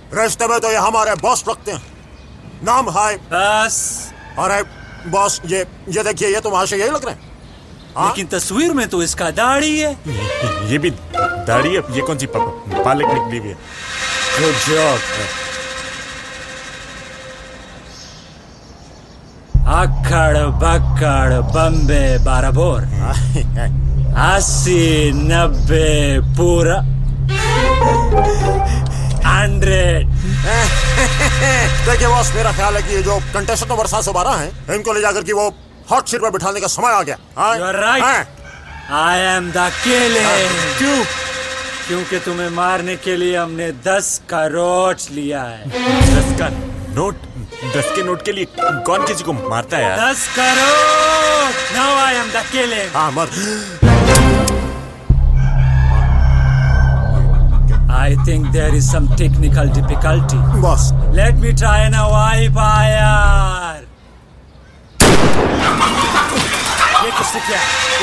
रिश्ते में तो ये हमारे बॉस लगते हैं। नाम है बस। अरे बॉस, ये देखिए, ये तो वहां से यही लग रहे हैं। लेकिन तस्वीर में तो इसका दाढ़ी है। ये भी दाढ़ी है? ये कौन सी पालक निकली हुई है? Good job. अक्कड़ बक्कड़ बम्बे बाराबोर 80-90 पूरा 100। देखिए बॉस, मेरा ख्याल है कि ये जो कंटेस्टेंट नंबर 712 हैं, इनको ले जाकर कि वो हॉट सीट पर बिठाने का समय आ गया। You are right. I am the killer. क्यों? क्योंकि तुम्हें मारने के लिए हमने 10 करोड़ लिया है। 10 का नोट? 10 के नोट के लिए कौन किसी को मारता है यार? 10 crore. Now I am the killer. हाँ, मर। I think there is some technical difficulty. Boss, Let me try and wipe fire. ये किसने किया?